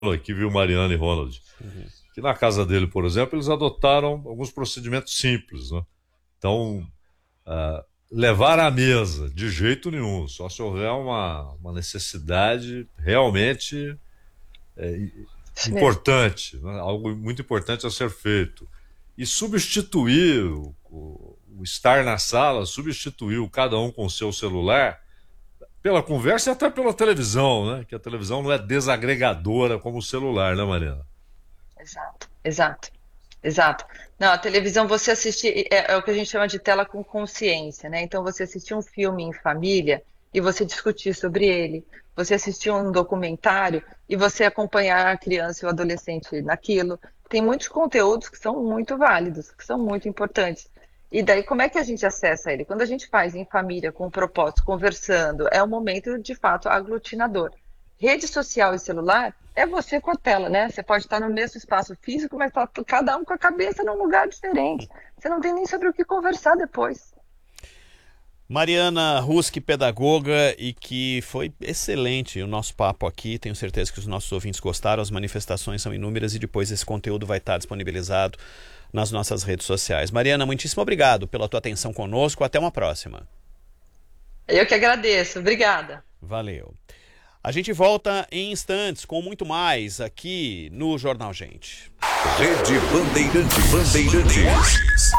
aqui, viu, Mariana e Ronald, que na casa dele, por exemplo, eles adotaram alguns procedimentos simples, né? Então, levar à mesa, de jeito nenhum, só se houver uma necessidade realmente Isso mesmo. importante, né? Algo muito importante a ser feito. E substituir o estar na sala, substituir o cada um com o seu celular pela conversa e até pela televisão, né? Que a televisão não é desagregadora como o celular, né, Mariana? Exato, exato, exato. Não, a televisão você assiste, é o que a gente chama de tela com consciência, né? Então você assistir um filme em família e você discutir sobre ele, você assistir um documentário e você acompanhar a criança e o adolescente naquilo. Tem muitos conteúdos que são muito válidos, que são muito importantes. E daí, como é que a gente acessa ele? Quando a gente faz em família, com propósito, conversando, é um momento de fato aglutinador. Rede social e celular é você com a tela, né? Você pode estar no mesmo espaço físico, mas tá cada um com a cabeça num lugar diferente. Você não tem nem sobre o que conversar depois. Mariana Ruski, pedagoga, e que foi excelente o nosso papo aqui. Tenho certeza que os nossos ouvintes gostaram. As manifestações são inúmeras e depois esse conteúdo vai estar disponibilizado nas nossas redes sociais. Mariana, muitíssimo obrigado pela tua atenção conosco. Até uma próxima. Eu que agradeço. Obrigada. Valeu. A gente volta em instantes com muito mais aqui no Jornal Gente. Rede Bandeirantes.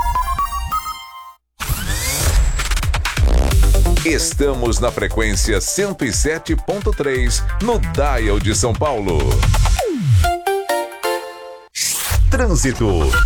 Estamos na frequência 107.3 no Dial de São Paulo. Trânsito.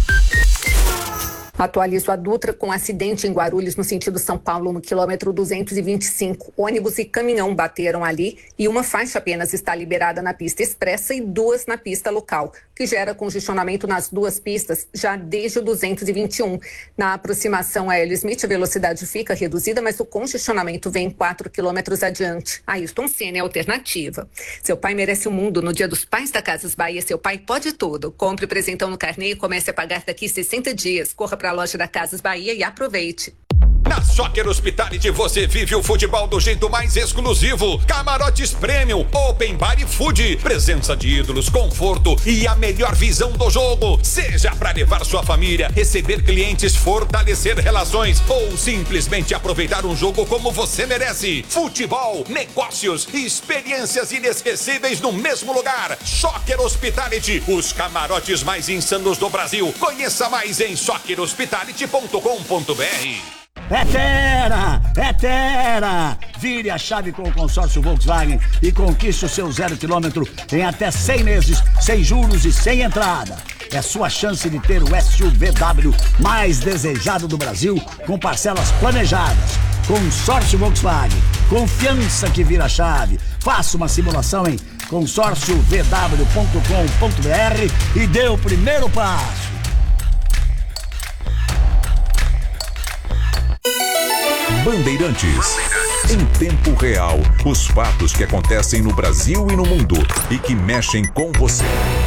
Atualizo a Dutra com acidente em Guarulhos, no sentido São Paulo, no quilômetro 225. Ônibus e caminhão bateram ali e uma faixa apenas está liberada na pista expressa e 2 na pista local, que gera congestionamento nas 2 pistas já desde o 221. Na aproximação a Hélio Smith, a velocidade fica reduzida, mas o congestionamento vem 4 quilômetros adiante. Ayrton Senna é a alternativa. Seu pai merece o mundo. No Dia dos Pais da Casas Bahia, seu pai pode tudo. Compre presentão no carnê e comece a pagar daqui 60 dias. Corra para a loja da Casas Bahia e aproveite. Na Soccer Hospitality você vive o futebol do jeito mais exclusivo. Camarotes Premium, Open Bar e Food. Presença de ídolos, conforto e a melhor visão do jogo. Seja para levar sua família, receber clientes, fortalecer relações ou simplesmente aproveitar um jogo como você merece. Futebol, negócios e experiências inesquecíveis no mesmo lugar. Soccer Hospitality, os camarotes mais insanos do Brasil. Conheça mais em soccerhospitality.com.br. É Terra! Vire a chave com o consórcio Volkswagen e conquiste o seu 0 km em até 100 meses, sem juros e sem entrada. É sua chance de ter o SUVW mais desejado do Brasil, com parcelas planejadas. Consórcio Volkswagen, confiança que vira chave. Faça uma simulação em consórciovw.com.br e dê o primeiro passo. Bandeirantes. Em tempo real, os fatos que acontecem no Brasil e no mundo e que mexem com você.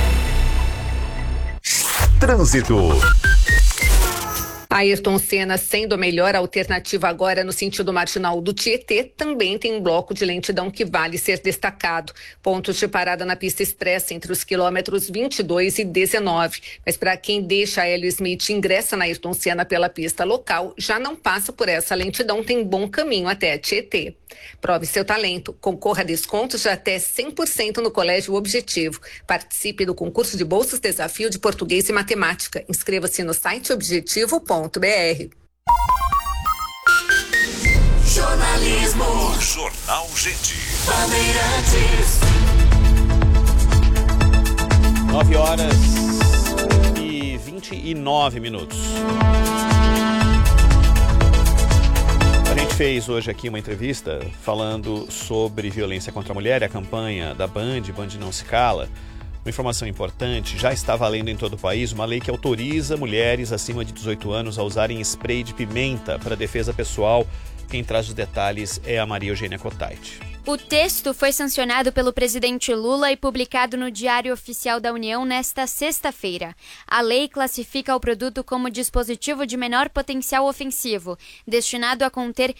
Trânsito. Ayrton Senna, sendo a melhor alternativa agora no sentido marginal do Tietê, também tem um bloco de lentidão que vale ser destacado. Pontos de parada na pista expressa entre os quilômetros 22 e 19. Mas para quem deixa a Hélio Smith e ingressa na Ayrton Senna pela pista local, já não passa por essa lentidão, tem bom caminho até a Tietê. Prove seu talento, concorra a descontos de até 100% no Colégio Objetivo. Participe do concurso de bolsas Desafio de Português e Matemática. Inscreva-se no site objetivo.br. Jornalismo. Jornal Gente. Bandeirantes. 9h29. A gente fez hoje aqui uma entrevista falando sobre violência contra a mulher e a campanha da Band Não Se Cala. Uma informação importante, já está valendo em todo o país uma lei que autoriza mulheres acima de 18 anos a usarem spray de pimenta para defesa pessoal. Quem traz os detalhes é a Maria Eugênia Cotait. O texto foi sancionado pelo presidente Lula e publicado no Diário Oficial da União nesta sexta-feira. A lei classifica o produto como dispositivo de menor potencial ofensivo, destinado a conter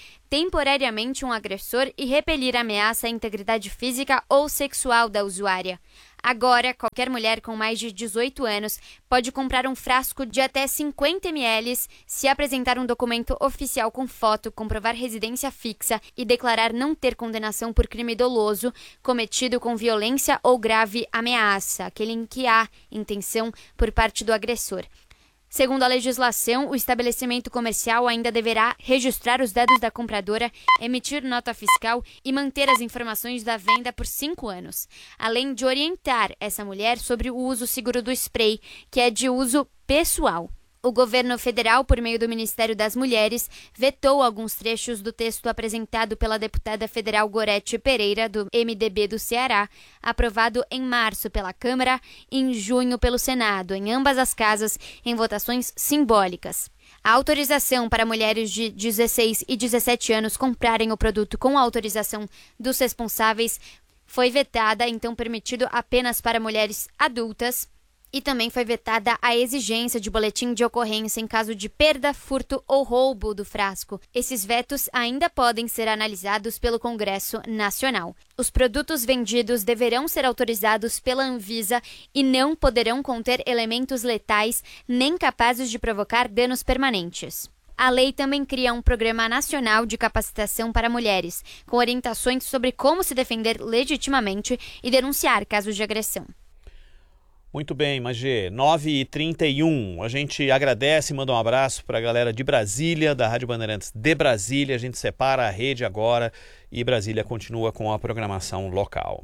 temporariamente um agressor e repelir ameaça à integridade física ou sexual da usuária. Agora, qualquer mulher com mais de 18 anos pode comprar um frasco de até 50 ml se apresentar um documento oficial com foto, comprovar residência fixa e declarar não ter condenação por crime doloso cometido com violência ou grave ameaça, aquele em que há intenção por parte do agressor. Segundo a legislação, o estabelecimento comercial ainda deverá registrar os dados da compradora, emitir nota fiscal e manter as informações da venda por 5 anos, além de orientar essa mulher sobre o uso seguro do spray, que é de uso pessoal. O governo federal, por meio do Ministério das Mulheres, vetou alguns trechos do texto apresentado pela deputada federal Gorete Pereira, do MDB do Ceará, aprovado em março pela Câmara e em junho pelo Senado, em ambas as casas, em votações simbólicas. A autorização para mulheres de 16 e 17 anos comprarem o produto com a autorização dos responsáveis foi vetada, então permitido apenas para mulheres adultas. E também foi vetada a exigência de boletim de ocorrência em caso de perda, furto ou roubo do frasco. Esses vetos ainda podem ser analisados pelo Congresso Nacional. Os produtos vendidos deverão ser autorizados pela Anvisa e não poderão conter elementos letais nem capazes de provocar danos permanentes. A lei também cria um programa nacional de capacitação para mulheres, com orientações sobre como se defender legitimamente e denunciar casos de agressão. Muito bem, Magê, 9h31, a gente agradece e manda um abraço para a galera de Brasília, da Rádio Bandeirantes de Brasília, a gente separa a rede agora e Brasília continua com a programação local.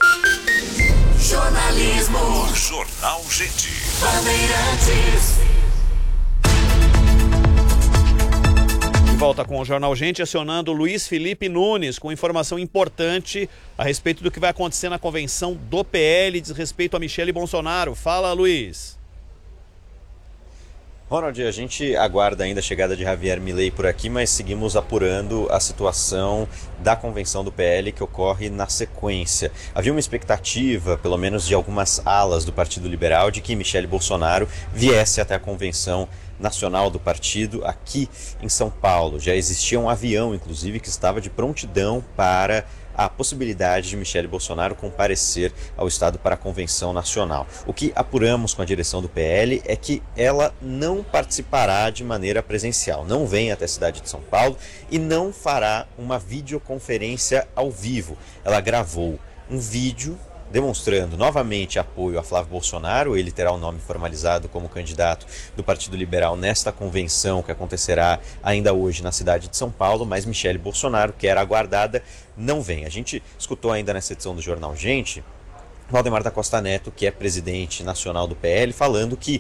Jornalismo. Jornal Gente. Bandeirantes. Volta com o Jornal Gente, acionando Luiz Felipe Nunes com informação importante a respeito do que vai acontecer na convenção do PL, diz respeito a Michele Bolsonaro. Fala, Luiz. Ronald, a gente aguarda ainda a chegada de Javier Milei por aqui, mas seguimos apurando a situação da convenção do PL que ocorre na sequência. Havia uma expectativa, pelo menos de algumas alas do Partido Liberal, de que Michele Bolsonaro viesse até a convenção nacional do partido aqui em São Paulo. Já existia um avião, inclusive, que estava de prontidão para a possibilidade de Michele Bolsonaro comparecer ao Estado para a convenção nacional. O que apuramos com a direção do PL é que ela não participará de maneira presencial, não vem até a cidade de São Paulo e não fará uma videoconferência ao vivo. Ela gravou um vídeo demonstrando novamente apoio a Flávio Bolsonaro. Ele terá o nome formalizado como candidato do Partido Liberal nesta convenção que acontecerá ainda hoje na cidade de São Paulo, mas Michele Bolsonaro, que era aguardada, não vem. A gente escutou ainda nessa edição do Jornal Gente Valdemar da Costa Neto, que é presidente nacional do PL, falando que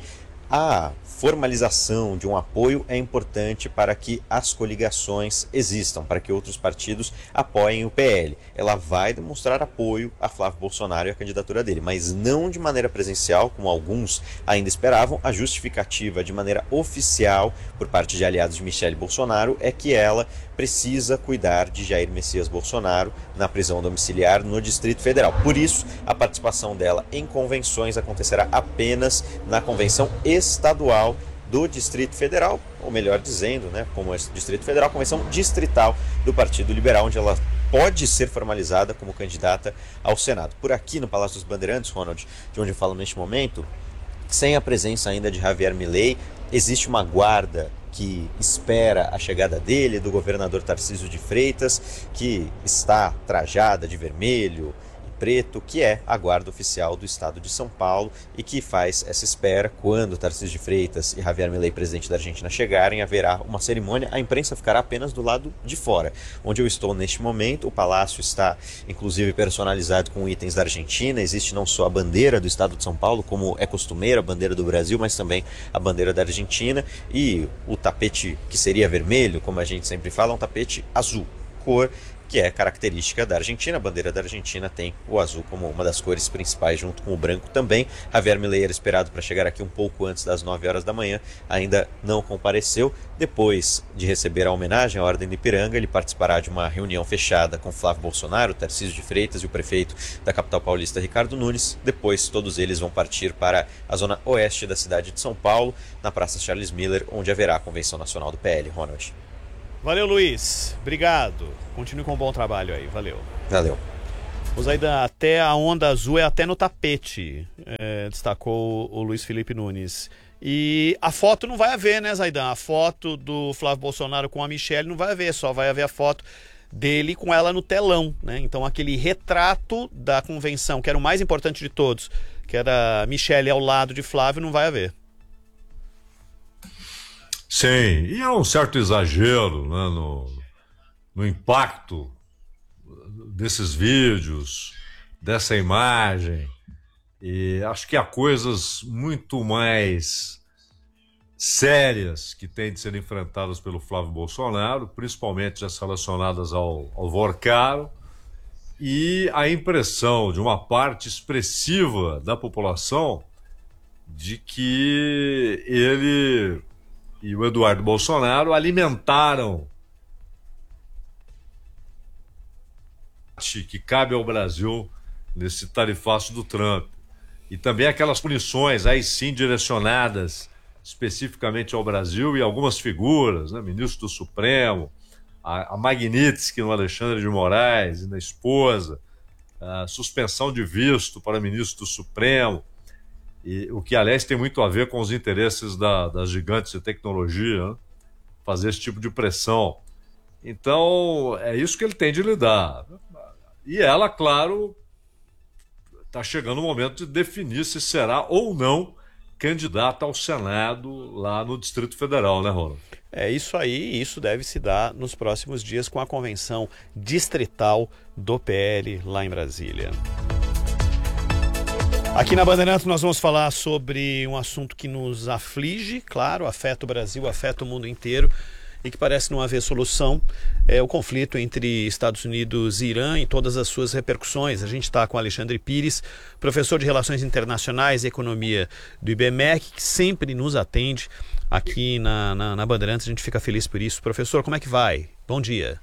a formalização de um apoio é importante para que as coligações existam, para que outros partidos apoiem o PL. Ela vai demonstrar apoio a Flávio Bolsonaro e a candidatura dele, mas não de maneira presencial, como alguns ainda esperavam. A justificativa de maneira oficial por parte de aliados de Michele Bolsonaro é que ela precisa cuidar de Jair Messias Bolsonaro na prisão domiciliar no Distrito Federal. Por isso, a participação dela em convenções acontecerá apenas na convenção estadual do Distrito Federal, ou melhor dizendo, como é Distrito Federal, convenção distrital do Partido Liberal, onde ela pode ser formalizada como candidata ao Senado. Por aqui no Palácio dos Bandeirantes, Ronald, de onde eu falo neste momento, sem a presença ainda de Javier Milei, existe uma guarda que espera a chegada dele, do governador Tarcísio de Freitas, que está trajada de vermelho e preto, que é a guarda oficial do estado de São Paulo e que faz essa espera. Quando Tarcísio de Freitas e Javier Milei, presidente da Argentina, chegarem, haverá uma cerimônia. A imprensa ficará apenas do lado de fora. Onde eu estou neste momento, o palácio está inclusive personalizado com itens da Argentina. Existe não só a bandeira do estado de São Paulo, como é costumeiro, a bandeira do Brasil, mas também a bandeira da Argentina, e o tapete que seria vermelho, como a gente sempre fala, é um tapete azul, cor que é característica da Argentina. A bandeira da Argentina tem o azul como uma das cores principais, junto com o branco também. Javier Milei era esperado para chegar aqui um pouco antes das 9 horas da manhã, ainda não compareceu. Depois de receber a homenagem à Ordem do Ipiranga, ele participará de uma reunião fechada com Flávio Bolsonaro, Tarcísio de Freitas e o prefeito da capital paulista, Ricardo Nunes. Depois, todos eles vão partir para a zona oeste da cidade de São Paulo, na Praça Charles Miller, onde haverá a Convenção Nacional do PL. Ronald. Valeu, Luiz. Obrigado. Continue com um bom trabalho aí. Valeu. Valeu. O Zaidan, até a onda azul é até no tapete, destacou o Luiz Felipe Nunes. E a foto não vai haver, né, Zaidan? A foto do Flávio Bolsonaro com a Michelle não vai haver, só vai haver a foto dele com ela no telão, né? Então aquele retrato da convenção, que era o mais importante de todos, que era a Michelle ao lado de Flávio, não vai haver. Sim, e há um certo exagero, né, no impacto desses vídeos, dessa imagem, e acho que há coisas muito mais sérias que têm de ser enfrentadas pelo Flávio Bolsonaro, principalmente as relacionadas ao Vorcaro, e a impressão de uma parte expressiva da população de que ele e o Eduardo Bolsonaro alimentaram que cabe ao Brasil nesse tarifaço do Trump. E também aquelas punições, aí sim direcionadas especificamente ao Brasil e algumas figuras, né? Ministro do Supremo, a Magnitsky no Alexandre de Moraes e na esposa, a suspensão de visto para ministro do Supremo, e, o que, aliás, tem muito a ver com os interesses das gigantes de tecnologia, né? Fazer esse tipo de pressão. Então, é isso que ele tem de lidar. E ela, claro, está chegando o momento de definir se será ou não candidata ao Senado lá no Distrito Federal, né, Ronald? É isso aí, isso deve se dar nos próximos dias com a convenção distrital do PL lá em Brasília. Aqui na Bandeirantes nós vamos falar sobre um assunto que nos aflige, claro, afeta o Brasil, afeta o mundo inteiro, e que parece não haver solução, é o conflito entre Estados Unidos e Irã e todas as suas repercussões. A gente está com Alexandre Pires, professor de Relações Internacionais e Economia do IBMEC, que sempre nos atende aqui na Bandeirantes. A gente fica feliz por isso. Professor, como é que vai? Bom dia.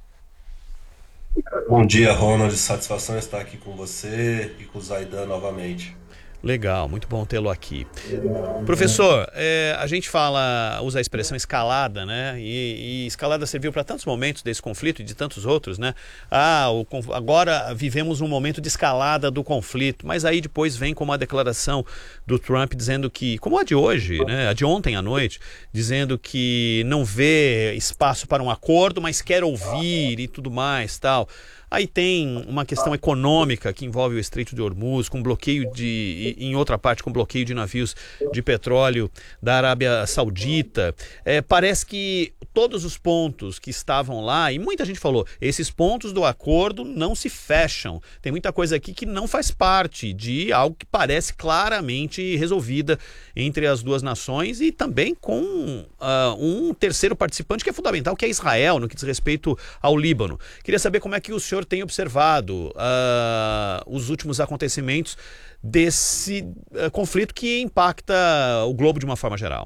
Bom dia, Ronald. Satisfação estar aqui com você e com o Zaidan novamente. Legal, muito bom tê-lo aqui. Professor, a gente usa a expressão escalada, né? E escalada serviu para tantos momentos desse conflito e de tantos outros, né? Agora vivemos um momento de escalada do conflito, mas aí depois vem com uma declaração do Trump dizendo que, como a de hoje, né? A de ontem à noite, dizendo que não vê espaço para um acordo, mas quer ouvir e tudo mais, tal. Aí tem uma questão econômica que envolve o Estreito de Hormuz, com bloqueio em outra parte, com bloqueio de navios de petróleo da Arábia Saudita. Parece que todos os pontos que estavam lá, e muita gente falou, esses pontos do acordo não se fecham. Tem muita coisa aqui que não faz parte de algo que parece claramente resolvida entre as duas nações e também com um terceiro participante que é fundamental, que é Israel, no que diz respeito ao Líbano. Queria saber como é que o senhor tem observado os últimos acontecimentos desse conflito que impacta o globo de uma forma geral.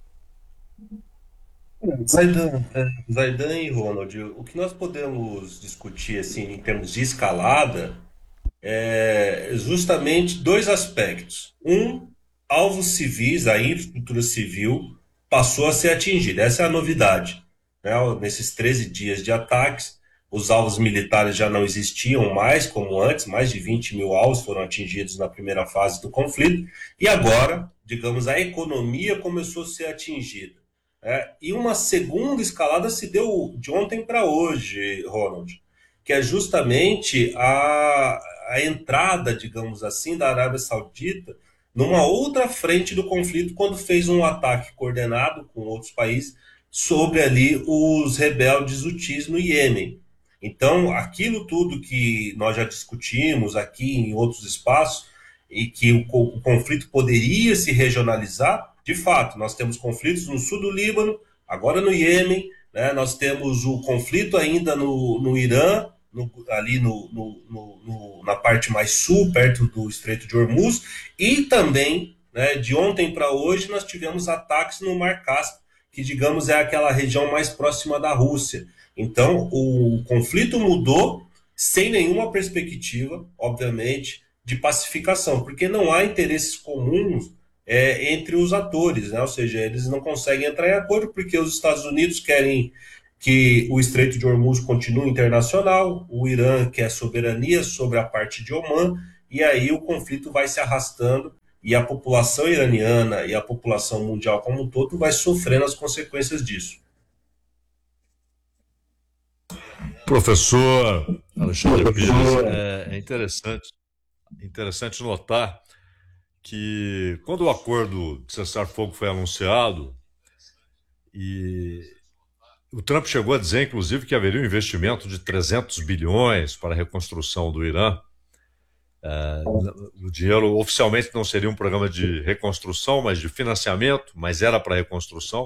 Zaidan e Ronald, o que nós podemos discutir assim, em termos de escalada é justamente dois aspectos. Alvos civis, a infraestrutura civil passou a ser atingida. Essa é a novidade, né? Nesses 13 dias de ataques, os alvos militares já não existiam mais como antes, mais de 20 mil alvos foram atingidos na primeira fase do conflito, e agora, digamos, a economia começou a ser atingida. E uma segunda escalada se deu de ontem para hoje, Ronald, que é justamente a entrada, digamos assim, da Arábia Saudita numa outra frente do conflito, quando fez um ataque coordenado com outros países sobre ali os rebeldes hutis no Iêmen. Então, aquilo tudo que nós já discutimos aqui em outros espaços e que o conflito poderia se regionalizar, de fato, nós temos conflitos no sul do Líbano, agora no Iêmen, né? Nós temos o conflito ainda no Irã, ali na parte mais sul, perto do Estreito de Hormuz, e também, né, de ontem para hoje, nós tivemos ataques no Mar Cáspio, que, digamos, é aquela região mais próxima da Rússia. Então, o conflito mudou sem nenhuma perspectiva, obviamente, de pacificação, porque não há interesses comuns entre os atores, né? Ou seja, eles não conseguem entrar em acordo porque os Estados Unidos querem que o Estreito de Hormuz continua internacional, o Irã quer soberania sobre a parte de Omã, e aí o conflito vai se arrastando e a população iraniana e a população mundial como um todo vai sofrendo as consequências disso. Professor Alexandre Pires, é interessante notar que quando o acordo de cessar-fogo foi anunciado, e o Trump chegou a dizer, inclusive, que haveria um investimento de 300 bilhões para a reconstrução do Irã. O dinheiro oficialmente não seria um programa de reconstrução, mas de financiamento, mas era para reconstrução.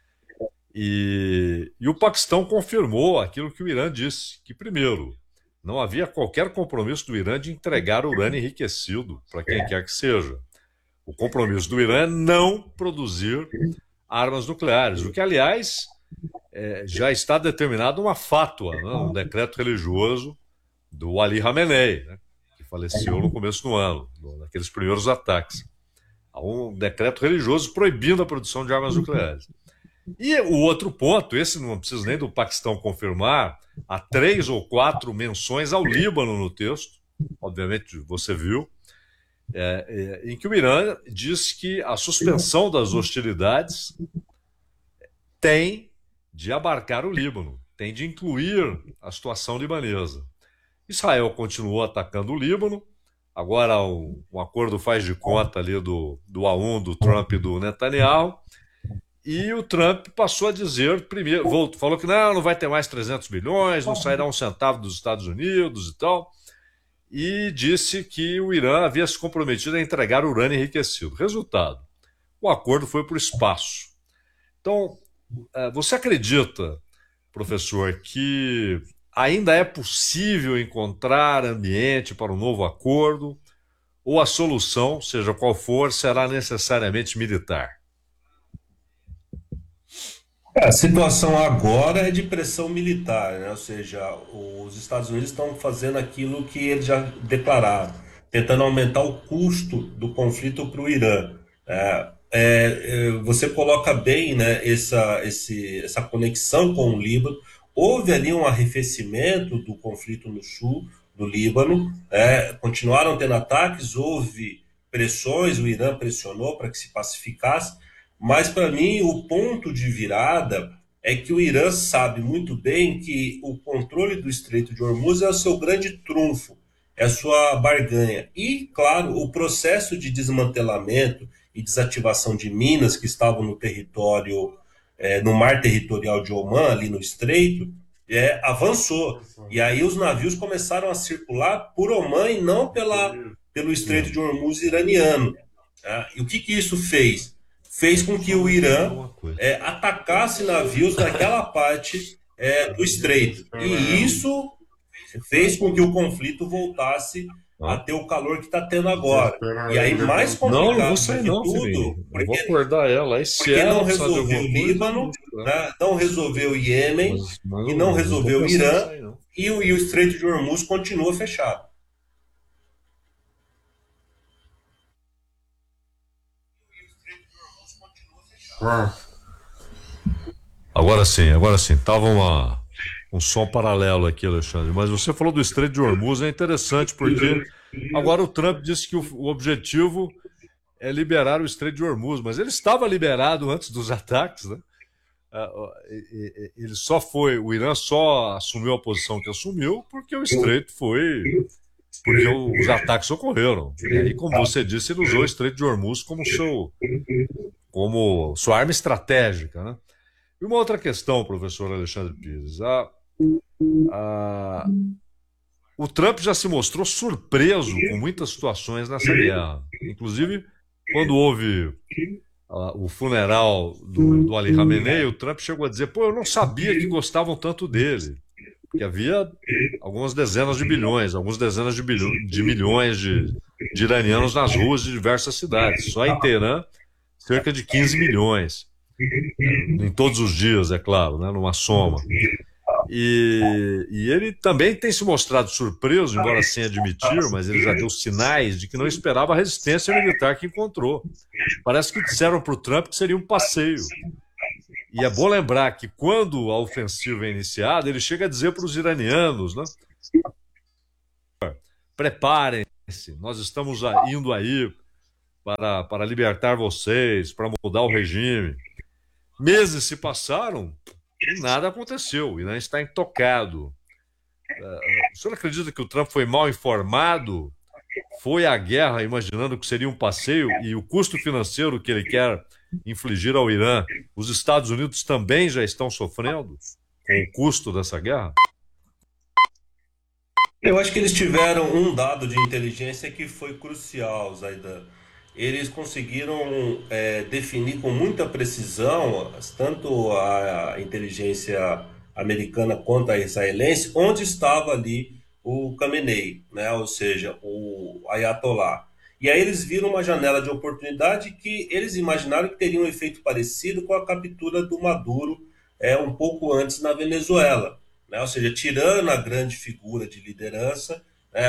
E o Paquistão confirmou aquilo que o Irã disse, que, primeiro, não havia qualquer compromisso do Irã de entregar urânio enriquecido para quem quer que seja. O compromisso do Irã é não produzir armas nucleares, o que, aliás, já está determinado uma fátua, né, um decreto religioso do Ali Khamenei, né, que faleceu no começo do ano, naqueles primeiros ataques. Há um decreto religioso proibindo a produção de armas nucleares. E o outro ponto, esse não precisa nem do Paquistão confirmar, há 3 ou 4 menções ao Líbano no texto, obviamente você viu, em que o Irã diz que a suspensão das hostilidades tem de abarcar o Líbano, tem de incluir a situação libanesa. Israel continuou atacando o Líbano, agora um acordo faz de conta ali do A1, do Trump e do Netanyahu, e o Trump passou a dizer, primeiro, falou que não vai ter mais 300 bilhões, não sairá um centavo dos Estados Unidos e tal, e disse que o Irã havia se comprometido a entregar urânio enriquecido. Resultado, o acordo foi para o espaço. Então, você acredita, professor, que ainda é possível encontrar ambiente para um novo acordo, ou a solução, seja qual for, será necessariamente militar? A situação agora é de pressão militar, né? Ou seja, os Estados Unidos estão fazendo aquilo que eles já declararam, tentando aumentar o custo do conflito para o Irã. Você coloca bem, né, essa conexão com o Líbano. Houve ali um arrefecimento do conflito no sul do Líbano, continuaram tendo ataques, houve pressões, o Irã pressionou para que se pacificasse. Mas, para mim, o ponto de virada é que o Irã sabe muito bem que o controle do Estreito de Hormuz é o seu grande trunfo, é a sua barganha. E, claro, o processo de desmantelamento e desativação de minas que estavam no território, no mar territorial de Omã, ali no Estreito, avançou. E aí os navios começaram a circular por Omã e não pelo Estreito de Hormuz iraniano. E o que isso fez? Fez com que o Irã atacasse navios naquela parte do estreito. E isso fez com que o conflito voltasse a ter o calor que está tendo agora. E aí, mais complicado do que tudo, porque vou acordar ela. Porque não resolveu o Líbano, não resolveu o Iêmen, e não resolveu o Irã, e o Estreito de Hormuz continua fechado. Agora sim. Tava um som paralelo aqui, Alexandre. Mas você falou do Estreito de Hormuz, é interessante, porque agora o Trump disse que o objetivo é liberar o Estreito de Hormuz, mas ele estava liberado antes dos ataques, né? O Irã só assumiu a posição que assumiu porque o Estreito porque os ataques ocorreram. E aí, como você disse, ele usou o Estreito de Hormuz como sua arma estratégica, né? E uma outra questão, professor Alexandre Pires. O Trump já se mostrou surpreso com muitas situações nessa guerra. Inclusive, quando houve o funeral do Ali Khamenei, o Trump chegou a dizer: eu não sabia que gostavam tanto dele. Porque havia algumas dezenas de bilhões, de milhões de iranianos nas ruas de diversas cidades. Só em Teherã, cerca de 15 milhões. Em todos os dias, é claro, né, numa soma. E ele também tem se mostrado surpreso, embora sem admitir, mas ele já deu sinais de que não esperava a resistência militar que encontrou. Parece que disseram para o Trump que seria um passeio. E é bom lembrar que quando a ofensiva é iniciada, ele chega a dizer para os iranianos, né? Preparem-se, nós estamos indo aí para libertar vocês, para mudar o regime. Meses se passaram e nada aconteceu. O Irã está intocado. O senhor acredita que o Trump foi mal informado? Foi à guerra imaginando que seria um passeio e o custo financeiro que ele quer infligir ao Irã, os Estados Unidos também já estão sofrendo com o custo dessa guerra? Eu acho que eles tiveram um dado de inteligência que foi crucial, Zaidan. Eles conseguiram definir com muita precisão, tanto a inteligência americana quanto a israelense, onde estava ali o Khamenei, né? Ou seja, o Ayatollah. E aí eles viram uma janela de oportunidade que eles imaginaram que teria um efeito parecido com a captura do Maduro um pouco antes na Venezuela, né? Ou seja, tirando a grande figura de liderança,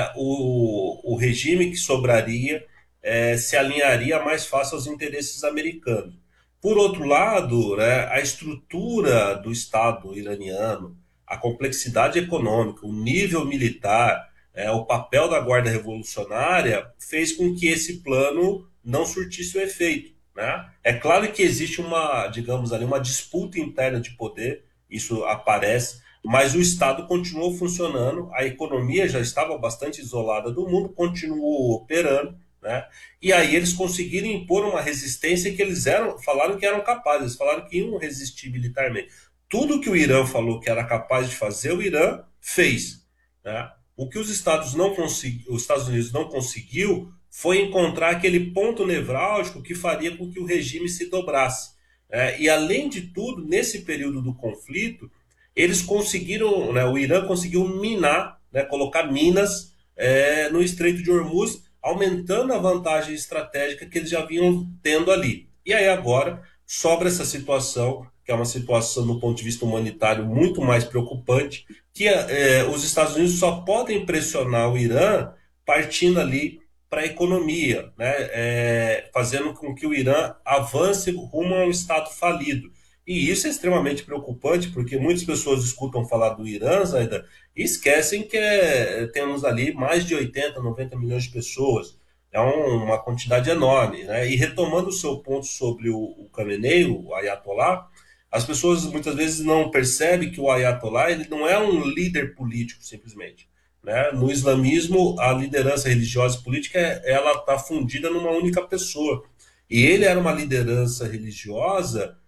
o regime que sobraria se alinharia mais fácil aos interesses americanos. Por outro lado, né, a estrutura do Estado iraniano, a complexidade econômica, o nível militar, o papel da Guarda Revolucionária fez com que esse plano não surtisse o efeito, né? É claro que existe digamos ali, uma disputa interna de poder, isso aparece, mas o Estado continuou funcionando, a economia já estava bastante isolada do mundo, continuou operando, né? E aí eles conseguiram impor uma resistência que eles falaram que eram capazes, eles falaram que iam resistir militarmente. Tudo que o Irã falou que era capaz de fazer, o Irã fez, né? O que os Estados Unidos não conseguiu foi encontrar aquele ponto nevrálgico que faria com que o regime se dobrasse. E além de tudo, nesse período do conflito, eles conseguiram, né, o Irã conseguiu minar, né, colocar minas no Estreito de Hormuz, aumentando a vantagem estratégica que eles já vinham tendo ali. E aí agora sobra essa situação, que é uma situação do ponto de vista humanitário muito mais preocupante, que os Estados Unidos só podem pressionar o Irã partindo ali para a economia, né, fazendo com que o Irã avance rumo a um estado falido. E isso é extremamente preocupante, porque muitas pessoas escutam falar do Irã, Zaida, e esquecem que temos ali mais de 80, 90 milhões de pessoas. É uma quantidade enorme, né? E retomando o seu ponto sobre o Khamenei, o Ayatollah, as pessoas muitas vezes não percebem que o Ayatollah ele não é um líder político, simplesmente, né? No islamismo, a liderança religiosa e política ela está fundida numa única pessoa. E ele era uma liderança religiosa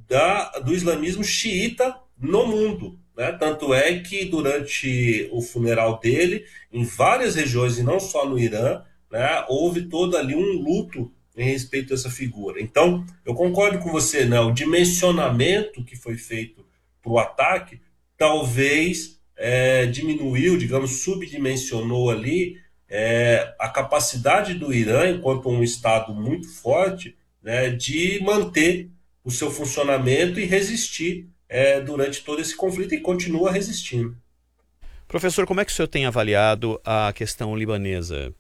do islamismo xiita no mundo, né? Tanto é que durante o funeral dele, em várias regiões, e não só no Irã, né, houve todo ali um luto em respeito a essa figura. Então, eu concordo com você, né? O dimensionamento que foi feito para o ataque talvez diminuiu, digamos, subdimensionou ali a capacidade do Irã, enquanto um Estado muito forte, né, de manter o seu funcionamento e resistir durante todo esse conflito e continua resistindo. Professor, como é que o senhor tem avaliado a questão libanesa?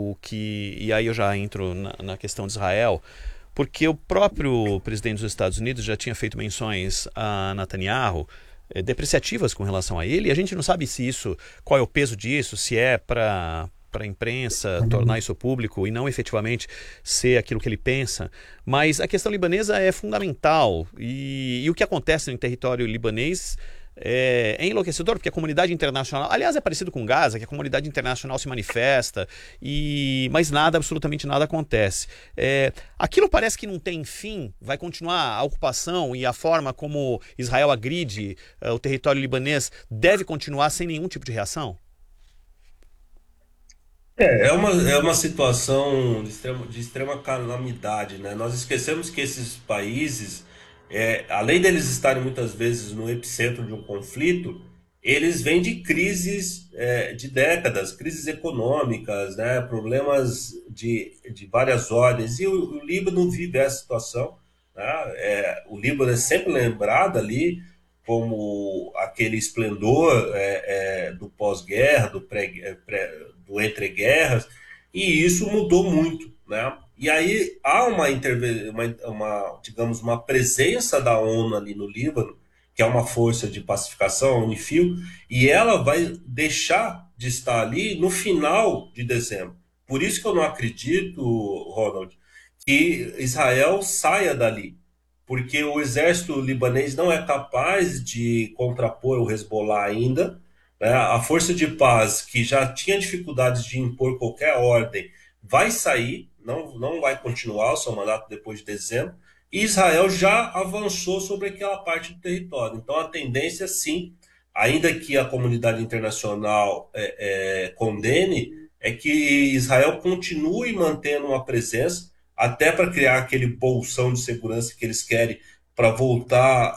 E aí eu já entro na questão de Israel, porque o próprio presidente dos Estados Unidos já tinha feito menções a Netanyahu depreciativas com relação a ele, e a gente não sabe qual é o peso disso, se é para a imprensa tornar isso público e não efetivamente ser aquilo que ele pensa, mas a questão libanesa é fundamental e o que acontece no território libanês é enlouquecedor, porque a comunidade internacional, aliás, é parecido com Gaza, que a comunidade internacional se manifesta, mas absolutamente nada acontece. Aquilo parece que não tem fim, vai continuar a ocupação e a forma como Israel agride o território libanês deve continuar sem nenhum tipo de reação? É uma situação de extrema calamidade, né? Nós esquecemos que esses países, além deles estarem muitas vezes no epicentro de um conflito, eles vêm de crises de décadas, crises econômicas, né? Problemas de várias ordens, e o Líbano vive essa situação, né? O Líbano é sempre lembrado ali como aquele esplendor do pós-guerra, do entre guerras, e isso mudou muito, né? E aí há digamos, uma presença da ONU ali no Líbano, que é uma força de pacificação, a Unifil, e ela vai deixar de estar ali no final de dezembro. Por isso que eu não acredito, Ronald, que Israel saia dali, porque o exército libanês não é capaz de contrapor o Hezbollah ainda, né? A força de paz, que já tinha dificuldades de impor qualquer ordem, vai sair, não vai continuar o seu mandato depois de dezembro, e Israel já avançou sobre aquela parte do território. Então a tendência, sim, ainda que a comunidade internacional condene, é que Israel continue mantendo uma presença, até para criar aquele bolsão de segurança que eles querem para voltar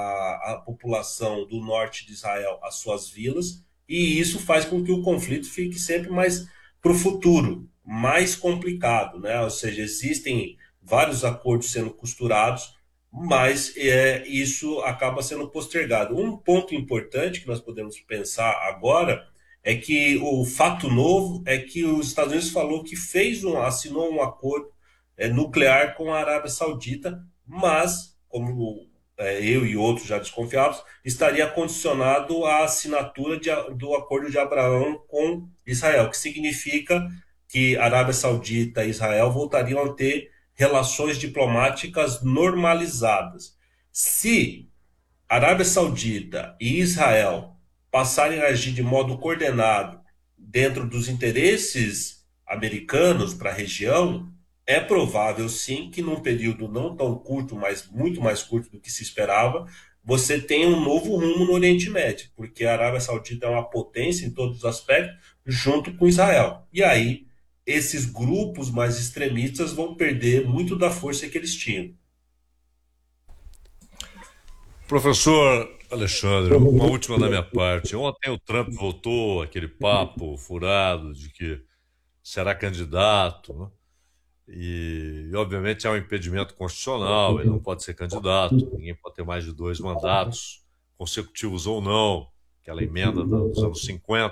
a população do norte de Israel às suas vilas, e isso faz com que o conflito fique sempre mais para o futuro, mais complicado, né? Ou seja, existem vários acordos sendo costurados, mas isso acaba sendo postergado. Um ponto importante que nós podemos pensar agora é que o fato novo é que os Estados Unidos falou que assinou um acordo nuclear com a Arábia Saudita, mas, como eu e outros já desconfiados, estaria condicionado à assinatura do Acordo de Abraão com Israel, que significa que Arábia Saudita e Israel voltariam a ter relações diplomáticas normalizadas. Se Arábia Saudita e Israel passarem a agir de modo coordenado dentro dos interesses americanos para a região, é provável, sim, que num período não tão curto, mas muito mais curto do que se esperava, você tenha um novo rumo no Oriente Médio, porque a Arábia Saudita é uma potência em todos os aspectos, junto com Israel. E aí, esses grupos mais extremistas vão perder muito da força que eles tinham. Professor Alexandre, uma última da minha parte. Ontem o Trump voltou aquele papo furado de que será candidato, né? E, obviamente, há um impedimento constitucional, ele não pode ser candidato, ninguém pode ter mais de 2 mandatos, consecutivos ou não, aquela emenda dos anos 50.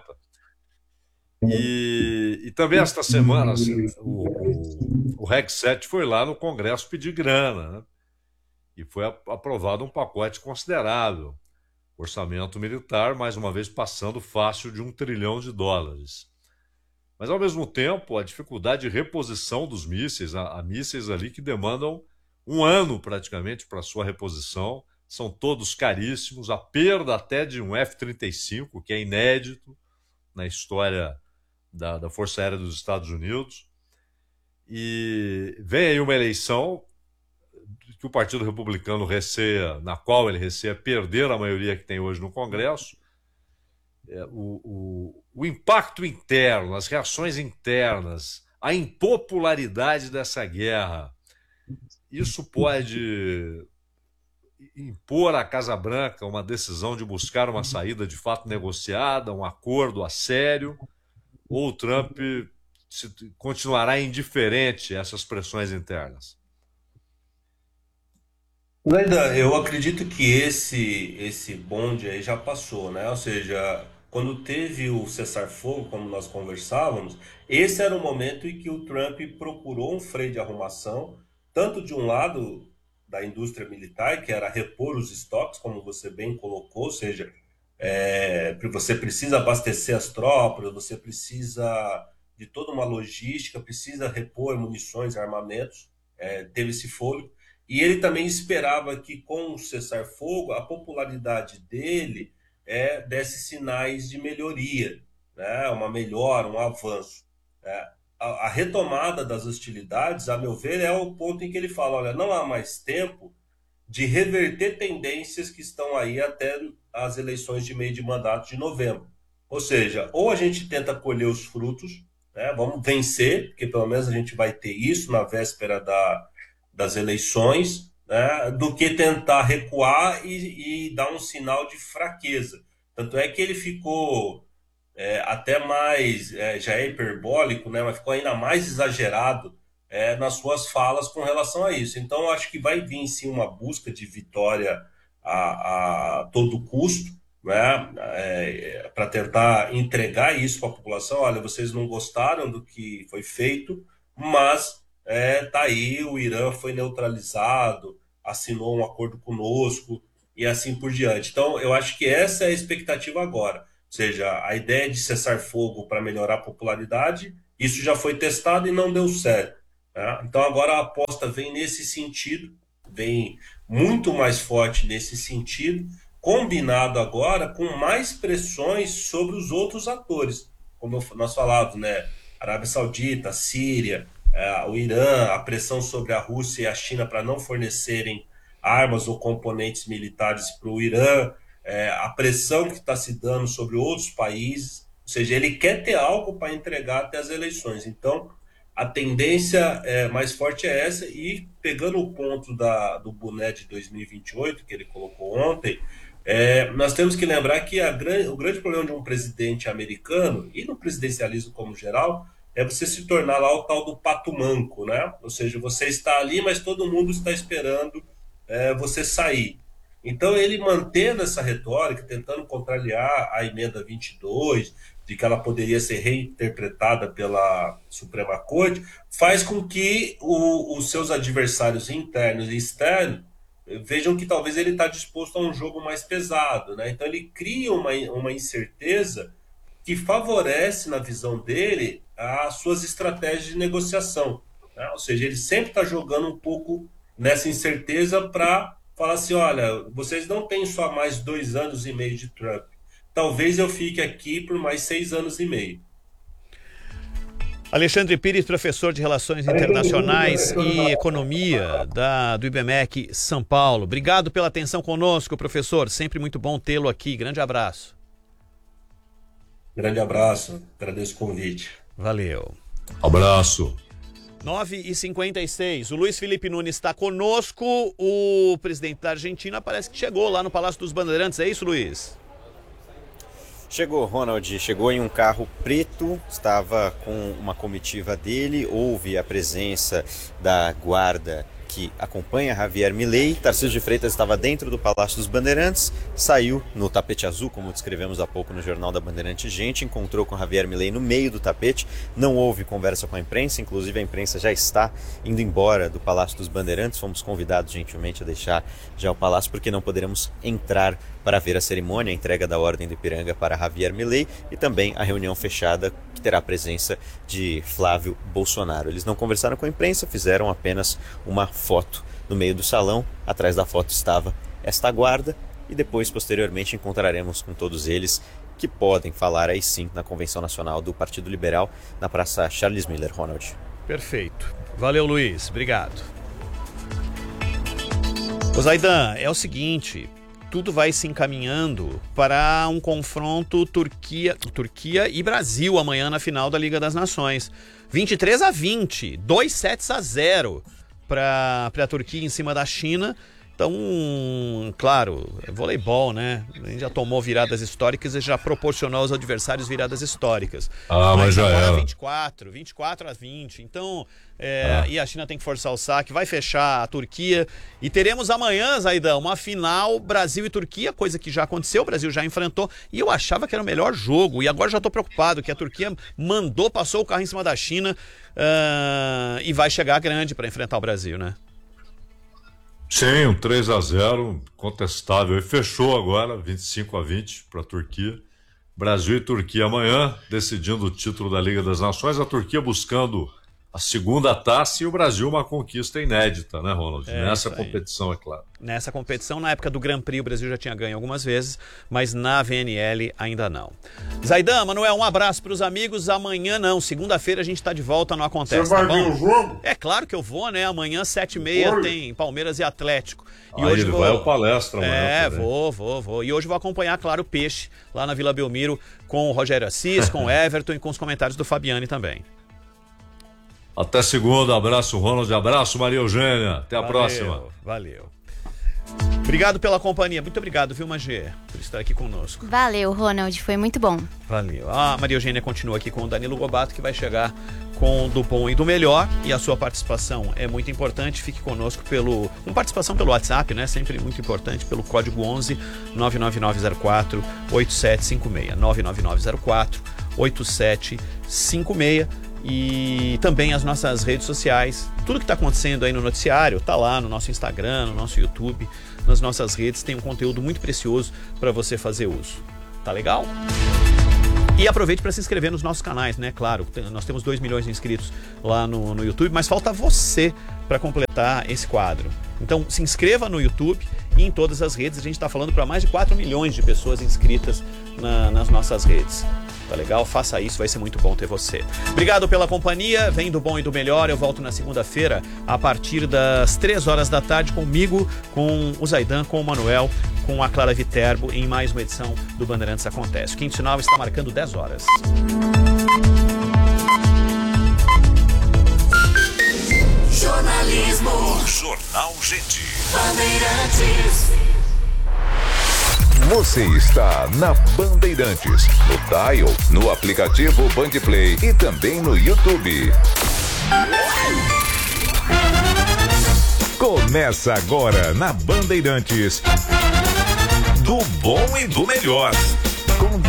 E também esta semana, assim, o Reg 7 foi lá no Congresso pedir grana, né? E foi aprovado um pacote considerável, orçamento militar, mais uma vez passando fácil de $1 trilhão. Mas, ao mesmo tempo, a dificuldade de reposição dos mísseis, há mísseis ali que demandam 1 ano praticamente para sua reposição, são todos caríssimos, a perda até de um F-35, que é inédito na história da Força Aérea dos Estados Unidos. E vem aí uma eleição que o Partido Republicano receia, na qual ele receia perder a maioria que tem hoje no Congresso. O impacto interno, as reações internas, a impopularidade dessa guerra, isso pode impor à Casa Branca uma decisão de buscar uma saída de fato negociada, um acordo a sério, ou o Trump continuará indiferente a essas pressões internas? Ainda, eu acredito que esse bonde aí já passou, né? Ou seja, quando teve o cessar-fogo, como nós conversávamos, esse era o momento em que o Trump procurou um freio de arrumação, tanto de um lado da indústria militar, que era repor os estoques, como você bem colocou, ou seja, você precisa abastecer as tropas, você precisa de toda uma logística, precisa repor munições, armamentos, teve esse fôlego. E ele também esperava que, com o cessar-fogo, a popularidade dele desse sinais de melhoria, né? Uma melhora, um avanço. A retomada das hostilidades, a meu ver, é o ponto em que ele fala, olha, não há mais tempo de reverter tendências que estão aí até as eleições de meio de mandato de novembro. Ou seja, ou a gente tenta colher os frutos, né? Vamos vencer, porque pelo menos a gente vai ter isso na véspera das eleições, né, do que tentar recuar e dar um sinal de fraqueza. Tanto é que ele ficou até mais, já é hiperbólico, né, mas ficou ainda mais exagerado nas suas falas com relação a isso. Então, eu acho que vai vir, sim, uma busca de vitória a todo custo, né, para tentar entregar isso para a população. Olha, vocês não gostaram do que foi feito, mas tá aí, o Irã foi neutralizado, assinou um acordo conosco e assim por diante. Então, eu acho que essa é a expectativa agora. Ou seja, a ideia de cessar fogo para melhorar a popularidade, isso já foi testado e não deu certo. Né? Então, agora a aposta vem nesse sentido, vem muito mais forte nesse sentido, combinado agora com mais pressões sobre os outros atores, como nós falávamos, né? Arábia Saudita, Síria, o Irã, a pressão sobre a Rússia e a China para não fornecerem armas ou componentes militares para o Irã, a pressão que está se dando sobre outros países, ou seja, ele quer ter algo para entregar até as eleições. Então, a tendência mais forte é essa, e pegando o ponto do boné de 2028, que ele colocou ontem, nós temos que lembrar que o grande problema de um presidente americano, e no presidencialismo como geral, é você se tornar lá o tal do pato manco, né? Ou seja, você está ali, mas todo mundo está esperando você sair. Então, ele mantendo essa retórica, tentando contrariar a emenda 22, de que ela poderia ser reinterpretada pela Suprema Corte, faz com que os seus adversários internos e externos vejam que talvez ele está disposto a um jogo mais pesado, né? Então, ele cria uma incerteza que favorece, na visão dele, as suas estratégias de negociação, né? Ou seja, ele sempre está jogando um pouco nessa incerteza para falar assim, olha, vocês não têm só mais 2 anos e meio de Trump, talvez eu fique aqui por mais 6 anos e meio. Alexandre Pires, professor de Relações Internacionais e Economia do IBMEC São Paulo. Obrigado pela atenção conosco, professor. Sempre muito bom tê-lo aqui. Grande abraço. Grande abraço. Agradeço o convite. Valeu. Abraço. 9h56, o Luiz Felipe Nunes está conosco, o presidente da Argentina parece que chegou lá no Palácio dos Bandeirantes, é isso, Luiz? Chegou, Ronald, chegou em um carro preto, estava com uma comitiva dele, houve a presença da guarda que acompanha Javier Milei. Tarcísio de Freitas estava dentro do Palácio dos Bandeirantes, saiu no tapete azul, como descrevemos há pouco no Jornal da Bandeirante Gente, encontrou com Javier Milei no meio do tapete, não houve conversa com a imprensa, inclusive a imprensa já está indo embora do Palácio dos Bandeirantes, fomos convidados gentilmente a deixar já o palácio porque não poderemos entrar para ver a cerimônia, a entrega da Ordem do Ipiranga para Javier Milei e também a reunião fechada que terá a presença de Flávio Bolsonaro. Eles não conversaram com a imprensa, fizeram apenas uma foto no meio do salão. Atrás da foto estava esta guarda e depois, posteriormente, encontraremos com todos eles que podem falar aí sim na Convenção Nacional do Partido Liberal na Praça Charles Miller, Ronald. Perfeito. Valeu, Luiz. Obrigado. Ô Zaidan, é o seguinte... Tudo vai se encaminhando para um confronto Turquia e Brasil amanhã na final da Liga das Nações. 23-20, 2-0 para a Turquia em cima da China. Então, claro, é voleibol, né? A gente já tomou viradas históricas e já proporcionou aos adversários viradas históricas. Mas já era. 24-20. Então, e a China tem que forçar o saque, vai fechar a Turquia. E teremos amanhã, Zaidan, uma final Brasil e Turquia, coisa que já aconteceu, o Brasil já enfrentou. E eu achava que era o melhor jogo. E agora já estou preocupado, que a Turquia passou o carro em cima da China e vai chegar grande para enfrentar o Brasil, né? Sim, um 3-0 contestável. E fechou agora, 25-20 para a Turquia. Brasil e Turquia amanhã, decidindo o título da Liga das Nações. A Turquia buscando a segunda taça e o Brasil uma conquista inédita, né, Ronald? Nessa competição, é claro. Nessa competição, na época do Grand Prix, o Brasil já tinha ganho algumas vezes, mas na VNL ainda não. Zaidan, Manuel, um abraço para os amigos. Amanhã não, segunda-feira a gente está de volta, não acontece. Você vai ver o jogo? É claro que eu vou, né? Amanhã, 7h30, tem Palmeiras e Atlético. E hoje ele vai ao palestra amanhã. Vou. E hoje vou acompanhar, claro, o Peixe, lá na Vila Belmiro, com o Rogério Assis, com o Everton e com os comentários do Fabiani também. Até segunda, abraço Ronald, abraço Maria Eugênia, até a próxima. Valeu. Obrigado pela companhia, muito obrigado, viu, Magê, por estar aqui conosco. Valeu, Ronald, foi muito bom. Valeu. A Maria Eugênia continua aqui com o Danilo Gobato, que vai chegar com do bom e do melhor, e a sua participação é muito importante. Fique conosco com participação pelo WhatsApp, né? Sempre muito importante, pelo código 11 99904 8756 99904 8756. e também as nossas redes sociais. Tudo que está acontecendo aí no noticiário está lá no nosso Instagram, no nosso YouTube, nas nossas redes. Tem um conteúdo muito precioso para você fazer uso. Tá legal? E aproveite para se inscrever nos nossos canais, né? Claro, nós temos 2 milhões de inscritos lá no YouTube, mas falta você para completar esse quadro. Então se inscreva no YouTube e em todas as redes. A gente está falando para mais de 4 milhões de pessoas inscritas nas nossas redes. Tá legal? Faça isso, vai ser muito bom ter você. Obrigado pela companhia, vem do bom e do melhor. Eu volto na segunda-feira a partir das 3 horas da tarde comigo, com o Zaidan, com o Manuel, com a Clara Viterbo em mais uma edição do Bandeirantes Acontece. O Quinto Sinal está marcando 10 horas. Jornalismo. Jornal Gente. Bandeirantes. Você está na Bandeirantes, no dial, no aplicativo Bandplay e também no YouTube. Começa agora na Bandeirantes, do bom e do melhor.